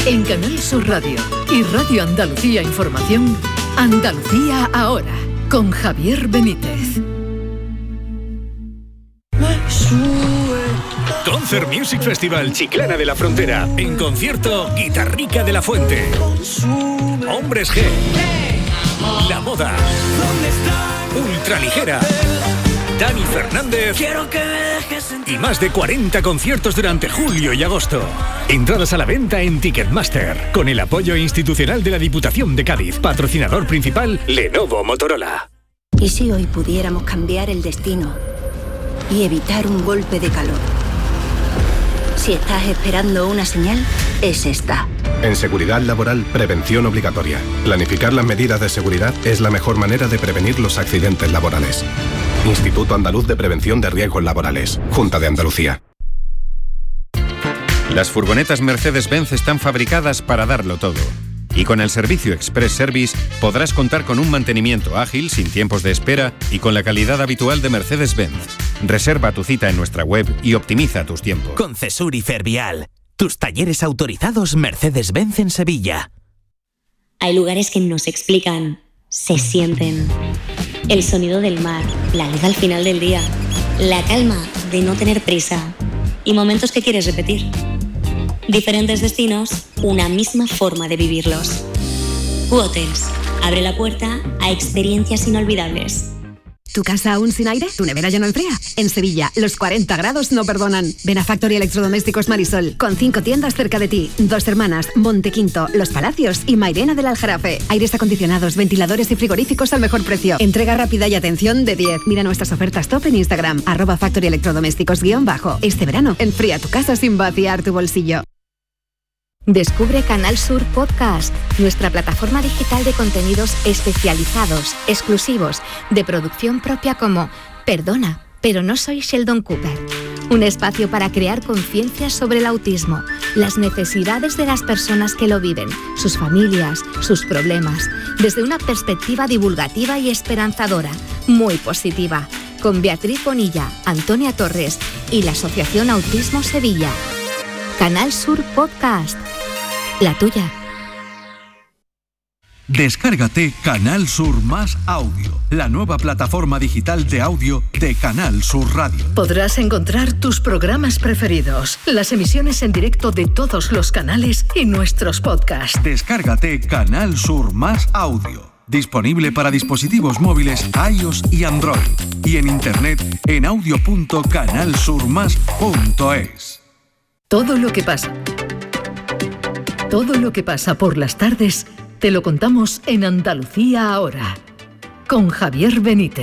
En Canal Sur Radio y Radio Andalucía Información, Andalucía Ahora, con Javier Benítez. Concert Music Festival Chiclana de la Frontera. En concierto, Guitarrica de la Fuente, Hombres G, La Moda, Ultraligera, Dani Fernández y más de 40 conciertos durante julio y agosto. Entradas a la venta en Ticketmaster, con el apoyo institucional de la Diputación de Cádiz. Patrocinador principal, Lenovo Motorola. ¿Y si hoy pudiéramos cambiar el destino y evitar un golpe de calor? Si estás esperando una señal, es esta. En seguridad laboral, prevención obligatoria. Planificar las medidas de seguridad es la mejor manera de prevenir los accidentes laborales. Instituto Andaluz de Prevención de Riesgos Laborales. Junta de Andalucía. Las furgonetas Mercedes-Benz están fabricadas para darlo todo. Y con el servicio Express Service podrás contar con un mantenimiento ágil, sin tiempos de espera y con la calidad habitual de Mercedes-Benz. Reserva tu cita en nuestra web y optimiza tus tiempos. Concesur y Fervial, tus talleres autorizados Mercedes-Benz en Sevilla. Hay lugares que no se explican, se sienten. El sonido del mar, la luz al final del día, la calma de no tener prisa y momentos que quieres repetir. Diferentes destinos, una misma forma de vivirlos. U-Hotels abre la puerta a experiencias inolvidables. ¿Tu casa aún sin aire? ¿Tu nevera ya no enfría? En Sevilla, los 40 grados no perdonan. Ven a Factory Electrodomésticos Marisol, con 5 tiendas cerca de ti. Dos Hermanas, Montequinto, Los Palacios y Mairena del Aljarafe. Aires acondicionados, ventiladores y frigoríficos al mejor precio. Entrega rápida y atención de 10. Mira nuestras ofertas top en Instagram, @Factory Electrodomésticos_. Este verano, enfría tu casa sin vaciar tu bolsillo. Descubre Canal Sur Podcast, nuestra plataforma digital de contenidos especializados, exclusivos, de producción propia como Perdona, pero no soy Sheldon Cooper. Un espacio para crear conciencia sobre el autismo, las necesidades de las personas que lo viven, sus familias, sus problemas, desde una perspectiva divulgativa y esperanzadora, muy positiva, con Beatriz Bonilla, Antonia Torres y la Asociación Autismo Sevilla. Canal Sur Podcast, la tuya. Descárgate Canal Sur Más Audio, la nueva plataforma digital de audio de Canal Sur Radio. Podrás encontrar tus programas preferidos, las emisiones en directo de todos los canales y nuestros podcasts. Descárgate Canal Sur Más Audio, disponible para dispositivos móviles iOS y Android, y en internet en audio.canalsurmas.es. Todo lo que pasa por las tardes te lo contamos en Andalucía Ahora, con Javier Benítez.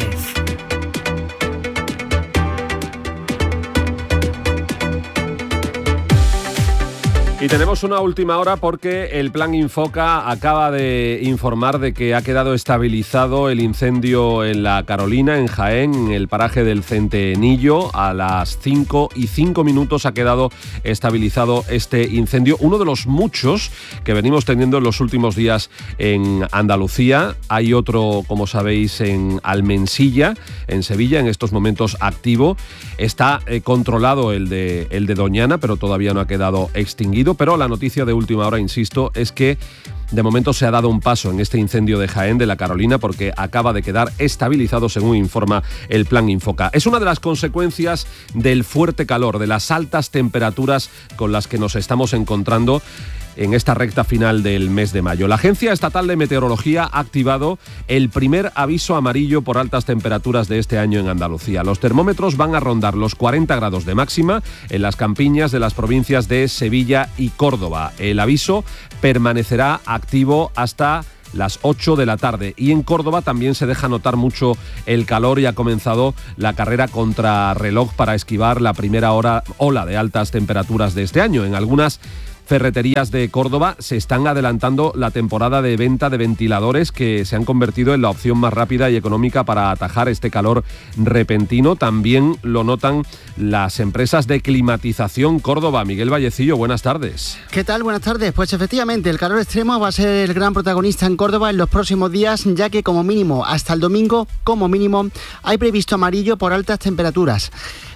Y tenemos una última hora porque el Plan Infoca acaba de informar de que ha quedado estabilizado el incendio en La Carolina, en Jaén, en el paraje del Centenillo. A las 5:05 ha quedado estabilizado este incendio, uno de los muchos que venimos teniendo en los últimos días en Andalucía. Hay otro, como sabéis, en Almensilla, en Sevilla, en estos momentos activo. Está controlado el de Doñana, pero todavía no ha quedado extinguido. Pero la noticia de última hora, insisto, es que de momento se ha dado un paso en este incendio de Jaén, de La Carolina, porque acaba de quedar estabilizado, según informa el Plan Infoca. Es una de las consecuencias del fuerte calor, de las altas temperaturas con las que nos estamos encontrando en esta recta final del mes de mayo. La Agencia Estatal de Meteorología ha activado el primer aviso amarillo por altas temperaturas de este año en Andalucía. Los termómetros van a rondar los 40 grados de máxima en las campiñas de las provincias de Sevilla y Córdoba. El aviso permanecerá activo hasta las 8 de la tarde, y en Córdoba también se deja notar mucho el calor y ha comenzado la carrera contrarreloj para esquivar la primera ola de altas temperaturas de este año. En algunas ferreterías de Córdoba se están adelantando la temporada de venta de ventiladores, que se han convertido en la opción más rápida y económica para atajar este calor repentino. También lo notan las empresas de climatización Córdoba. Miguel Vallecillo, buenas tardes. ¿Qué tal? Buenas tardes. Pues efectivamente, el calor extremo va a ser el gran protagonista en Córdoba en los próximos días, ya que como mínimo, hasta el domingo, como mínimo, hay previsto amarillo por altas temperaturas.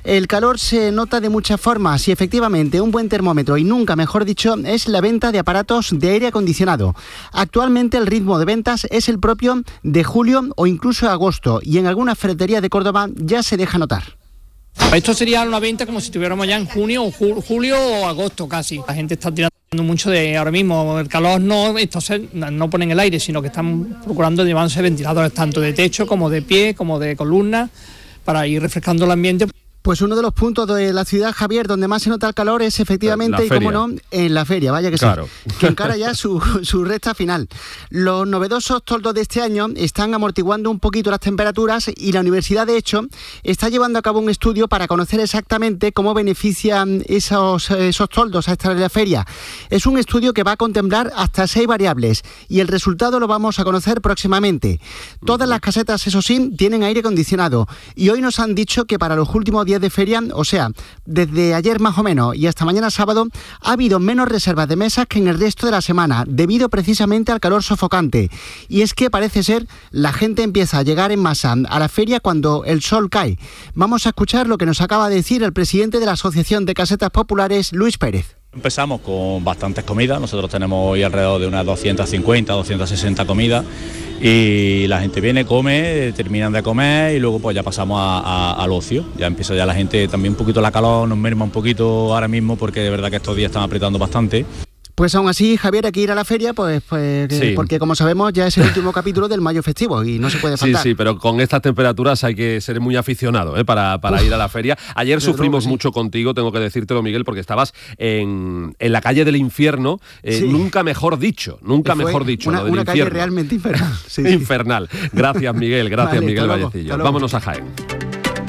El calor se nota de muchas formas y efectivamente un buen termómetro, y nunca mejor dicho, es la venta de aparatos de aire acondicionado. Actualmente el ritmo de ventas es el propio de julio o incluso agosto, y en algunas ferreterías de Córdoba ya se deja notar. Esto sería una venta como si estuviéramos ya en junio o julio o agosto casi. La gente está tirando mucho de ahora mismo el calor, entonces no ponen el aire, sino que están procurando llevarse ventiladores tanto de techo como de pie, como de columna, para ir refrescando el ambiente. Pues uno de los puntos de la ciudad, Javier, donde más se nota el calor es efectivamente, y cómo no, en la feria, vaya que claro. Sí, que encara ya su recta final. Los novedosos toldos de este año están amortiguando un poquito las temperaturas y la universidad, de hecho, está llevando a cabo un estudio para conocer exactamente cómo benefician esos toldos a esta de la feria. Es un estudio que va a contemplar hasta 6 variables y el resultado lo vamos a conocer próximamente. Todas las casetas, eso sí, tienen aire acondicionado y hoy nos han dicho que para los últimos días de feria, o sea, desde ayer más o menos y hasta mañana sábado, ha habido menos reservas de mesas que en el resto de la semana, debido precisamente al calor sofocante. Y es que parece ser la gente empieza a llegar en masa a la feria cuando el sol cae. Vamos a escuchar lo que nos acaba de decir el presidente de la Asociación de Casetas Populares, Luis Pérez. Empezamos con bastantes comidas, nosotros tenemos hoy alrededor de unas 250, 260 comidas y la gente viene, come, terminan de comer y luego pues ya pasamos al ocio. Ya empieza ya la gente, también un poquito la calor nos merma un poquito ahora mismo porque de verdad que estos días están apretando bastante. Pues aún así, Javier, hay que ir a la feria, pues sí. Porque como sabemos ya es el último capítulo del mayo festivo y no se puede faltar. Sí, pero con estas temperaturas hay que ser muy aficionado para ir a la feria. Ayer sufrimos mucho contigo, tengo que decírtelo, Miguel, porque estabas en la calle del infierno, nunca mejor dicho, una calle realmente infernal. Infernal. Gracias, Miguel, Vallecillo. Vámonos a Jaén.